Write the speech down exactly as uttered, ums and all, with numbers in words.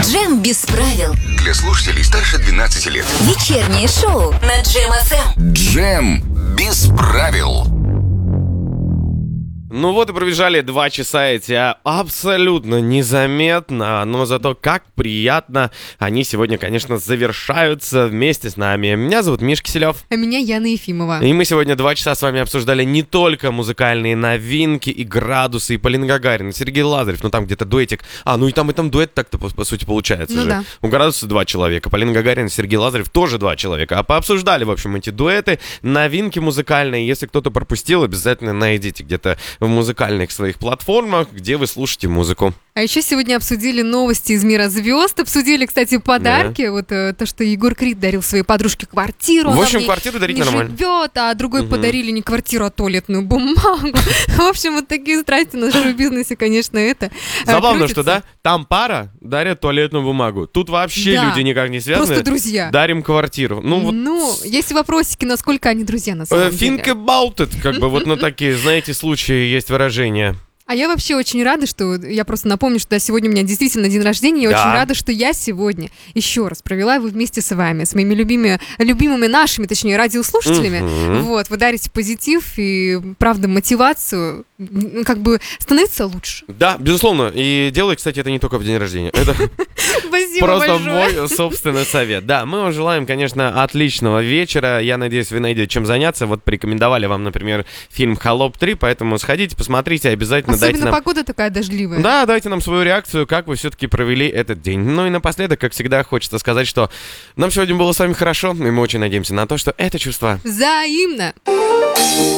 Джем без правил. Для слушателей старше двенадцати лет. Вечернее шоу на Джем эф эм. Джем без правил. Ну вот и пробежали два часа эти абсолютно незаметно, но зато как приятно они сегодня, конечно, завершаются вместе с нами. Меня зовут Миша Киселев. А меня Яна Ефимова. И мы сегодня два часа с вами обсуждали не только музыкальные новинки и градусы, и Полина Гагарина, и Сергей Лазарев, ну там где-то дуэтик. А, ну и там и там дуэт так-то, по, по сути, получается ну же. Да. У градуса два человека, Полина Гагарина, Сергей Лазарев тоже два человека. А пообсуждали, в общем, эти дуэты, новинки музыкальные. Если кто-то пропустил, обязательно найдите где-то в музыкальных своих платформах, где вы слушаете музыку. А еще сегодня обсудили новости из мира звезд, обсудили, кстати, подарки. Да. Вот э, то, что Егор Крид дарил своей подружке квартиру. В общем, квартиру дарить не нормально. живет, а другой угу. подарили не квартиру, а туалетную бумагу. В общем, вот такие страсти на шоу-бизнесе, конечно, это. Забавно, что, да, там пара дарят туалетную бумагу. Тут вообще люди никак не связаны. Просто друзья. Дарим квартиру. Ну, вот... ну есть вопросики, насколько они друзья на самом деле. Think about it, как бы вот на такие, знаете, случаи есть выражение. А я вообще очень рада, что... Я просто напомню, что сегодня у меня действительно день рождения. Я да. очень рада, что я сегодня еще раз провела его вместе с вами, с моими любимыми, любимыми нашими, точнее, радиослушателями. Uh-huh. Вот, вы дарите позитив и, правда, мотивацию, как бы становиться лучше. Да, безусловно. И делай, кстати, это не только в день рождения. Это просто мой собственный совет. Да, мы вам желаем, конечно, отличного вечера. Я надеюсь, вы найдете чем заняться. Вот порекомендовали вам, например, фильм «Холоп три», поэтому сходите, посмотрите, обязательно. Особенно нам... погода такая дождливая. Да, дайте нам свою реакцию, как вы все-таки провели этот день. Ну и напоследок, как всегда, хочется сказать, что нам сегодня было с вами хорошо, и мы очень надеемся на то, что это чувство взаимно.